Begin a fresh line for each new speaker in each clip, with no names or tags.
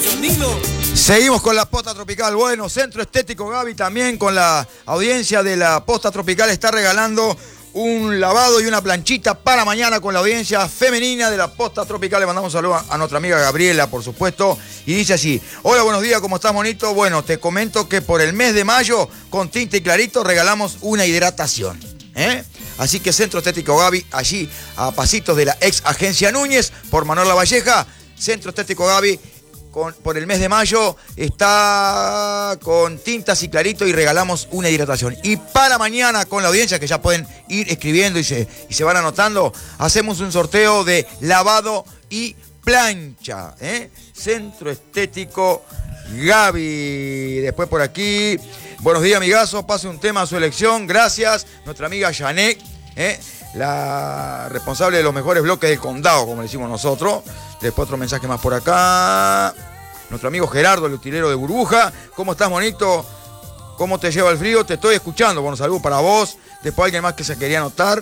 Seguimos con la posta tropical. Bueno, Centro Estético Gaby también con la audiencia de la posta tropical está regalando un lavado y una planchita para mañana con la audiencia femenina de la posta tropical. Le mandamos un saludo a nuestra amiga Gabriela, por supuesto. Y dice así: hola, buenos días, ¿cómo estás, monito? Bueno, te comento que por el mes de mayo, con Tinta y Clarito, regalamos una hidratación. Así que Centro Estético Gaby, allí a pasitos de la ex agencia Núñez, por Manuel Lavalleja. Centro Estético Gaby, por el mes de mayo, está con Tintas y Clarito y regalamos una hidratación. Y para mañana, con la audiencia, que ya pueden ir escribiendo y se van anotando, hacemos un sorteo de lavado y plancha. Centro Estético Gaby. Después por aquí, buenos días, amigazo, pase un tema a su elección. Gracias, nuestra amiga Janet, la responsable de los mejores bloques del condado, como le decimos nosotros. Después otro mensaje más por acá. Nuestro amigo Gerardo, el utilero de Burbuja. ¿Cómo estás, monito? ¿Cómo te lleva el frío? Te estoy escuchando. Bueno, saludos para vos. Después alguien más que se quería anotar.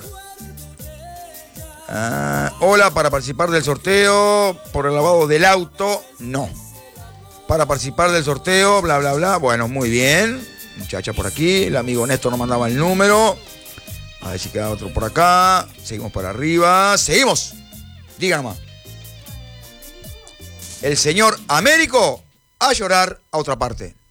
Hola, para participar del sorteo por el lavado del auto. No. Para participar del sorteo, bla, bla, bla. Bueno, muy bien. Muchacha por aquí. El amigo Néstor nos mandaba el número. A ver si queda otro por acá. Seguimos para arriba. Seguimos. Diga nomás. El señor Américo a llorar a otra parte.